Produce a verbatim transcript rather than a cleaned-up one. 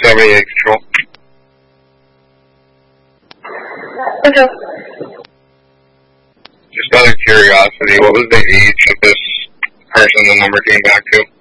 seventy-eight Control. Okay. Just out of curiosity, what was the age of this person the number came back to?